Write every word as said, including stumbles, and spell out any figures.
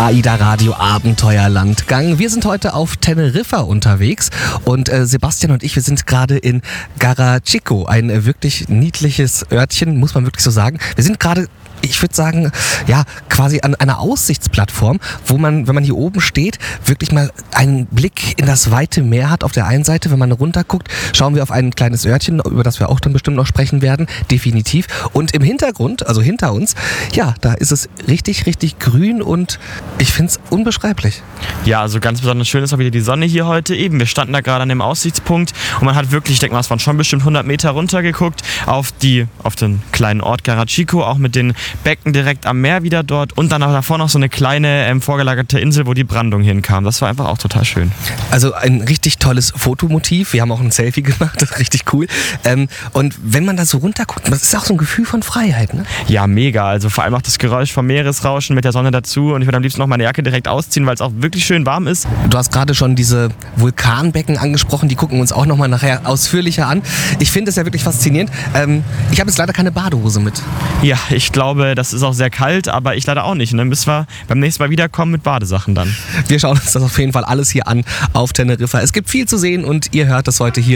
AIDA Radio Abenteuerlandgang. Wir sind heute auf Teneriffa unterwegs und äh, Sebastian und ich, wir sind gerade in Garachico, ein äh, wirklich niedliches Örtchen, muss man wirklich so sagen. Wir sind gerade, ich würde sagen, ja, quasi an einer Aussichtsplattform, wo man, wenn man hier oben steht, wirklich mal einen Blick in das weite Meer hat. Auf der einen Seite, wenn man runterguckt, schauen wir auf ein kleines Örtchen, über das wir auch dann bestimmt noch sprechen werden, definitiv. Und im Hintergrund, also hinter uns, ja, da ist es richtig, richtig grün und ich finde es unbeschreiblich. Ja, also ganz besonders schön ist auch wieder die Sonne hier heute eben. Wir standen da gerade an dem Aussichtspunkt und man hat wirklich, ich denke mal, es waren schon bestimmt hundert Meter runtergeguckt auf, die, auf den kleinen Ort Garachico, auch mit den Becken direkt am Meer wieder dort und dann auch davor noch so eine kleine ähm, vorgelagerte Insel, wo die Brandung hinkam. Das war einfach auch total schön. Also ein richtig tolles Fotomotiv. Wir haben auch ein Selfie gemacht, das ist richtig cool. Ähm, und wenn man da so runterguckt, das ist auch so ein Gefühl von Freiheit, ne? Ja, mega. Also vor allem auch das Geräusch vom Meeresrauschen mit der Sonne dazu und ich würde am liebsten noch meine Jacke direkt ausziehen, weil es auch wirklich schön warm ist. Du hast gerade schon diese Vulkanbecken angesprochen, die gucken wir uns auch nochmal nachher ausführlicher an. Ich finde es ja wirklich faszinierend. Ähm, ich habe jetzt leider keine Badehose mit. Ja, ich glaube, das ist auch sehr kalt, aber ich leider auch nicht. Und dann müssen wir beim nächsten Mal wiederkommen mit Badesachen dann. Wir schauen uns das auf jeden Fall alles hier an auf Teneriffa. Es gibt viel zu sehen und ihr hört das heute hier